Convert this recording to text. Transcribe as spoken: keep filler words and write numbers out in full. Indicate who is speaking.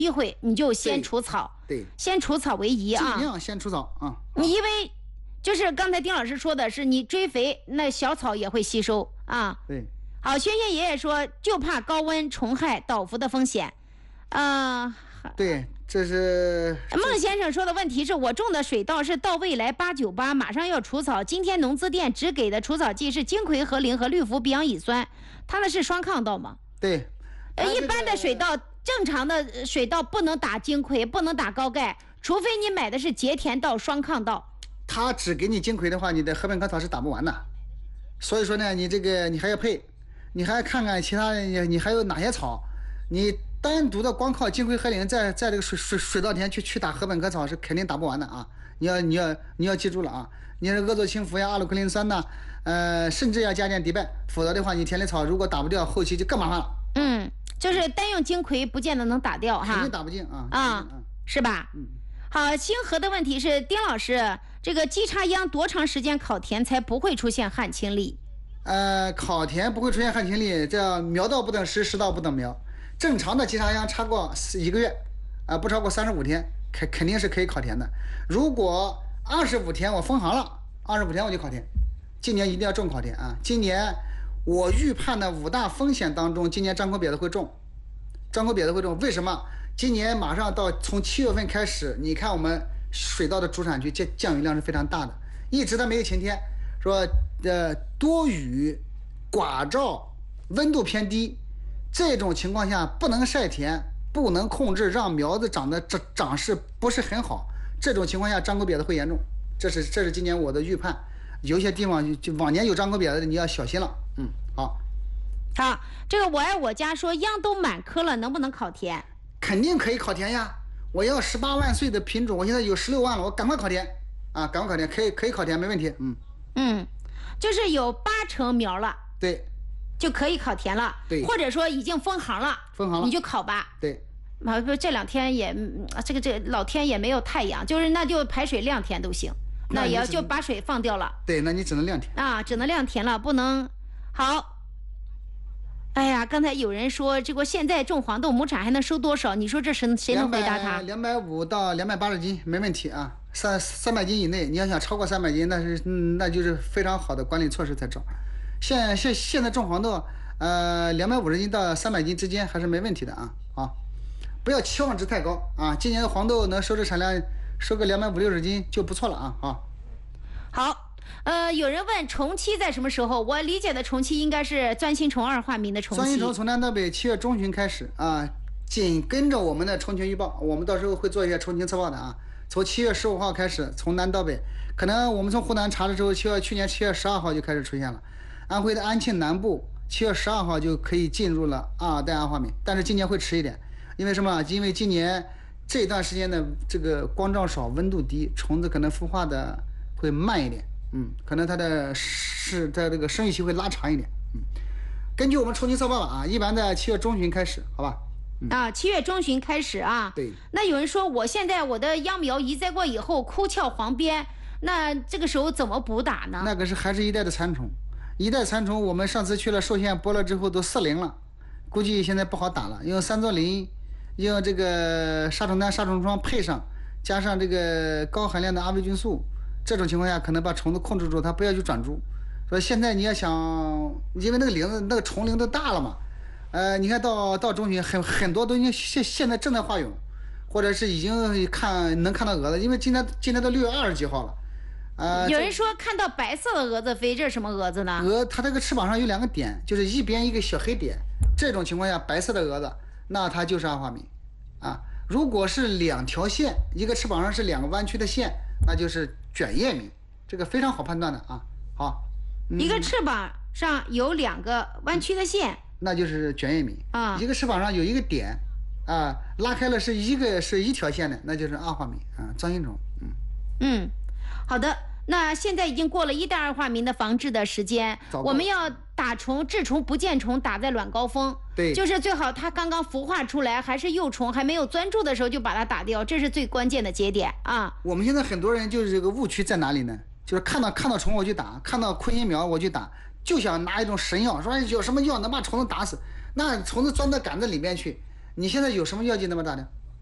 Speaker 1: 机会，你就先除草，
Speaker 2: 对，
Speaker 1: 先除草为宜啊，
Speaker 2: 尽量先除草啊。
Speaker 1: 你因为就是刚才丁老师说的是，你追肥，那小草也会吸收啊。
Speaker 2: 对。
Speaker 1: 好，轩轩爷爷说，就怕高温虫害倒伏的风险，啊、呃。
Speaker 2: 对，这是
Speaker 1: 孟先生说的问题是我种的水稻是到未来八九八，马上要除草。今天农资店只给的除草剂是金葵和灵和氯呋丙氧乙酸，它那是双抗稻吗？
Speaker 2: 对，
Speaker 1: 呃，一般的水稻，正常的水稻不能打金葵，不能打高钙，除非你买的是节田稻、双抗稻。
Speaker 2: 他只给你金葵的话，你的禾本科草是打不完的。所以说呢，你这个你还要配，你还看看其他，你还有哪些草，你。单独的光靠金葵和磷在在这个水水水稻田去去打禾本科草是肯定打不完的啊！你要你要你要记住了啊！你是阿唑氢呋呀、阿鲁克林酸呐，呃，甚至要加点迪拜，否则的话，你田里草如果打不掉，后期就更麻烦了。
Speaker 1: 嗯，就是单用金葵不见得能打掉哈，
Speaker 2: 肯定打不进啊！
Speaker 1: 啊、嗯，是吧？
Speaker 2: 嗯。
Speaker 1: 好，星河的问题是，丁老师，这个基插秧多长时间烤田才不会出现旱青粒？
Speaker 2: 呃，烤田不会出现旱青粒，这苗稻不等时，时稻不等苗。正常的基插秧插过一个月，啊、呃，不超过三十五天，肯肯定是可以烤田的。如果二十五天我封行了，二十五天我就烤田。今年一定要种烤田啊！今年我预判的五大风险当中，今年张口瘪子会种，张口瘪子会种。为什么？今年马上到从七月份开始，你看我们水稻的主产区降降雨量是非常大的，一直它没有晴天，说呃多雨、寡照、温度偏低。这种情况下不能晒田，不能控制，让苗子长得长长势不是很好。这种情况下张口瘪子会严重，这是这是今年我的预判。有些地方就往年有张口瘪子的，你要小心了。嗯，好。
Speaker 1: 好，这个我爱我家说秧都满棵了，能不能烤田？
Speaker 2: 肯定可以烤田呀！我要十八万岁的品种，我现在有十六万了，我赶快烤田啊！赶快烤田，可以可以烤田，没问题。嗯
Speaker 1: 嗯，就是有八成苗了。
Speaker 2: 对。
Speaker 1: 就可以烤田了，
Speaker 2: 对，
Speaker 1: 或者说已经封行了，
Speaker 2: 封行了
Speaker 1: 你就烤吧，
Speaker 2: 对。
Speaker 1: 啊，不，这两天也，这个这个老天也没有太阳，就是那就排水晾田都行，那也要就把水放掉了。
Speaker 2: 对，那你只能晾田
Speaker 1: 啊，只能晾田了，不能。好。哎呀，刚才有人说，这个现在种黄豆亩产还能收多少？你说这是谁能回答他？
Speaker 2: 两百五到两百八十斤没问题啊，三三百斤以内，你要想超过三百斤，那是嗯，那就是非常好的管理措施才种。现现现在种黄豆，呃，两百五十斤到三百斤之间还是没问题的啊啊，不要期望值太高啊。今年的黄豆能收这产量，收个两百五六十斤就不错了啊啊。
Speaker 1: 好，呃，有人问虫期在什么时候？我理解的虫期应该是钻心虫二化名的虫期。
Speaker 2: 钻心虫从南到北七月中旬开始啊，紧跟着我们的虫群预报，我们到时候会做一些虫群测报的啊。从七月十五号开始，从南到北，可能我们从湖南查的时候，七月去年七月十二号就开始出现了。安徽的安庆南部七月十二号就可以进入了二代二化敏，但是今年会迟一点，因为什么？因为今年这段时间的这个光照少、温度低，虫子可能孵化的会慢一点，嗯，可能它的是在这个生育期会拉长一点，嗯。根据我们虫群测报啊，一般在七月中旬开始，好吧？
Speaker 1: 嗯、啊，七月中旬开始啊。
Speaker 2: 对。
Speaker 1: 那有人说，我现在我的秧苗移栽过以后枯翘黄边，那这个时候怎么补打呢？
Speaker 2: 那个是还是一代的蚕虫。一代蚕虫，我们上次去了寿县播了之后都四零了，估计现在不好打了。用三唑磷，用这个杀虫丹、杀虫霜配上，加上这个高含量的阿维菌素，这种情况下可能把虫子控制住，它不要去转株。说现在你要想，因为那个铃子那个虫龄都大了嘛，呃，你看到到中旬很很多都已经现现在正在化蛹，或者是已经看能看到蛾子，因为今天今天都六月二十几号了。
Speaker 1: 呃，有人说看到白色的蛾子飞，这是什么蛾子呢？
Speaker 2: 蛾，它这个翅膀上有两个点，就是一边一个小黑点。这种情况下，白色的蛾子，那它就是二化敏啊。如果是两条线，一个翅膀上是两个弯曲的线，那就是卷叶敏，这个非常好判断的啊。好，
Speaker 1: 嗯、一个翅膀上有两个弯曲的线，
Speaker 2: 那就是卷叶敏
Speaker 1: 啊。
Speaker 2: 一个翅膀上有一个点啊，拉开了是一个是一条线的，那就是二化敏啊，钻心虫。嗯
Speaker 1: 嗯，好的。那现在已经过了一代二化敏的防治的时间，我们要打虫治虫不见虫打在卵高峰，
Speaker 2: 对，
Speaker 1: 就是最好它刚刚孵化出来还是幼虫还没有钻住的时候就把它打掉，这是最关键的节点啊。
Speaker 2: 我们现在很多人就是这个误区在哪里呢？就是看到看到虫我就打，看到昆阴苗我就打，就想拿一种神药，说有什么药能把虫子打死，那虫子钻到杆子里面去，你现在有什么药剂能把它打掉？